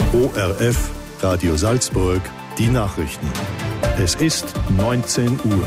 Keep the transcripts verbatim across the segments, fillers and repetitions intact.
O R F, Radio Salzburg, die Nachrichten. Es ist neunzehn Uhr.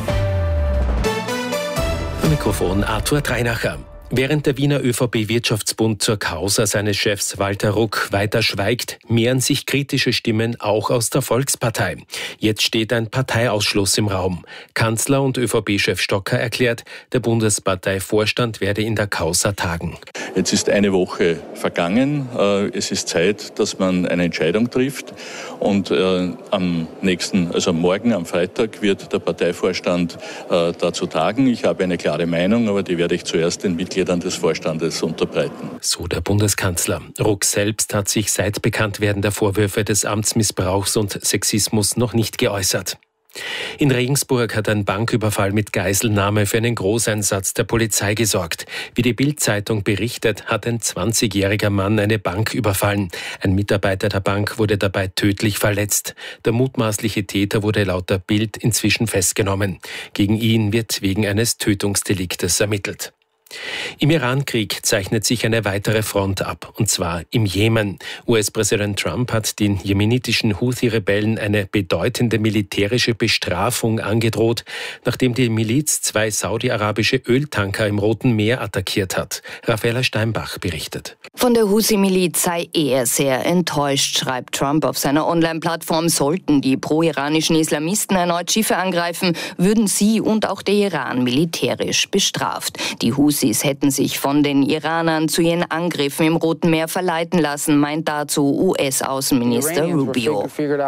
Am Mikrofon Arthur Dreinacher. Während der Wiener ÖVP-Wirtschaftsbund zur Causa seines Chefs Walter Ruck weiter schweigt, mehren sich kritische Stimmen auch aus der Volkspartei. Jetzt steht ein Parteiausschluss im Raum. Kanzler und ÖVP-Chef Stocker erklärt, der Bundesparteivorstand werde in der Causa tagen. Jetzt ist eine Woche vergangen. Es ist Zeit, dass man eine Entscheidung trifft. Und am nächsten, also morgen, am Freitag, wird der Parteivorstand dazu tagen. Ich habe eine klare Meinung, aber die werde ich zuerst den Mitgliedern des Vorstandes unterbreiten. So der Bundeskanzler. Ruck selbst hat sich seit Bekanntwerden der Vorwürfe des Amtsmissbrauchs und Sexismus noch nicht geäußert. In Regensburg hat ein Banküberfall mit Geiselnahme für einen Großeinsatz der Polizei gesorgt. Wie die Bild-Zeitung berichtet, hat ein zwanzigjähriger Mann eine Bank überfallen. Ein Mitarbeiter der Bank wurde dabei tödlich verletzt. Der mutmaßliche Täter wurde laut der Bild inzwischen festgenommen. Gegen ihn wird wegen eines Tötungsdeliktes ermittelt. Im Iran-Krieg zeichnet sich eine weitere Front ab, und zwar im Jemen. U S-Präsident Trump hat den jemenitischen Houthi-Rebellen eine bedeutende militärische Bestrafung angedroht, nachdem die Miliz zwei saudi-arabische Öltanker im Roten Meer attackiert hat. Raffaella Steinbach berichtet. Von der Houthi-Miliz sei er sehr enttäuscht, schreibt Trump auf seiner Online-Plattform. Sollten die pro-iranischen Islamisten erneut Schiffe angreifen, würden sie und auch der Iran militärisch bestraft. Die Houthis hätten sich von den Iranern zu ihren Angriffen im Roten Meer verleiten lassen, meint dazu U S-Außenminister Rubio.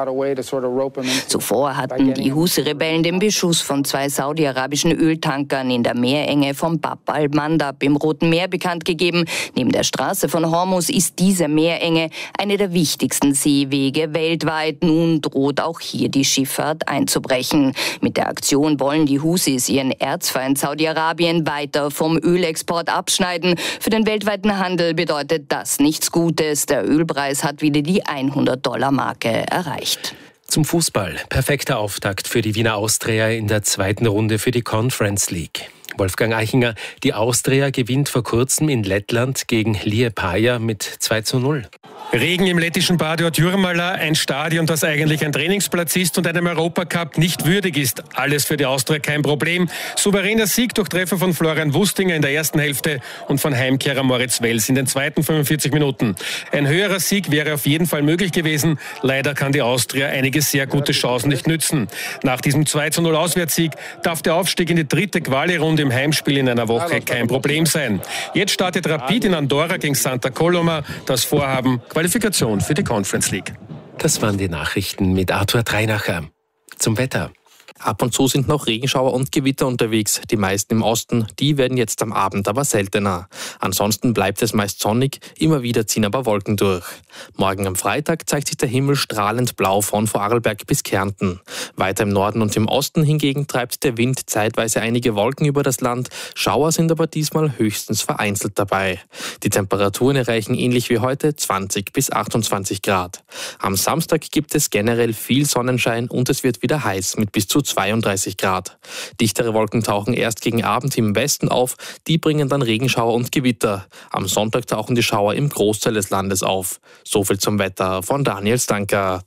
Zuvor hatten die Houthi-Rebellen den Beschuss von zwei saudi-arabischen Öltankern in der Meerenge von Bab al-Mandab im Roten Meer bekannt gegeben. Neben der Straße von Hormuz ist diese Meerenge eine der wichtigsten Seewege weltweit. Nun droht auch hier die Schifffahrt einzubrechen. Mit der Aktion wollen die Houthis ihren Erzfeind Saudi-Arabien weiter vom Ölexport abschneiden. Für den weltweiten Handel bedeutet das nichts Gutes. Der Ölpreis hat wieder die hundert-Dollar-Marke erreicht. Zum Fußball. Perfekter Auftakt für die Wiener Austria in der zweiten Runde für die Conference League. Wolfgang Eichinger, die Austria gewinnt vor kurzem in Lettland gegen Liepaja mit zwei zu null. Regen im lettischen Bad Jurmala, ein Stadion, das eigentlich ein Trainingsplatz ist und einem Europacup nicht würdig ist. Alles für die Austria kein Problem. Souveräner Sieg durch Treffer von Florian Wustinger in der ersten Hälfte und von Heimkehrer Moritz Wels in den zweiten fünfundvierzig Minuten. Ein höherer Sieg wäre auf jeden Fall möglich gewesen. Leider kann die Austria einige sehr gute Chancen nicht nützen. Nach diesem zwei zu null Auswärtssieg darf der Aufstieg in die dritte Quali-Runde im Heimspiel in einer Woche kein Problem sein. Jetzt startet Rapid in Andorra gegen Santa Coloma. Das Vorhaben Qualifikation für die Conference League. Das waren die Nachrichten mit Arthur Dreinacher. Zum Wetter. Ab und zu sind noch Regenschauer und Gewitter unterwegs. Die meisten im Osten, die werden jetzt am Abend aber seltener. Ansonsten bleibt es meist sonnig, immer wieder ziehen aber Wolken durch. Morgen am Freitag zeigt sich der Himmel strahlend blau von Vorarlberg bis Kärnten. Weiter im Norden und im Osten hingegen treibt der Wind zeitweise einige Wolken über das Land. Schauer sind aber diesmal höchstens vereinzelt dabei. Die Temperaturen erreichen ähnlich wie heute zwanzig bis achtundzwanzig Grad. Am Samstag gibt es generell viel Sonnenschein und es wird wieder heiß mit bis zu zweiunddreißig Grad. Dichtere Wolken tauchen erst gegen Abend im Westen auf, die bringen dann Regenschauer und Gewitter. Am Sonntag tauchen die Schauer im Großteil des Landes auf. So viel zum Wetter von Daniel Stanker.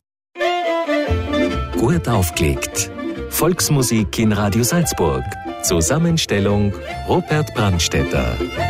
Gut aufgelegt. Volksmusik in Radio Salzburg. Zusammenstellung Rupert Brandstätter.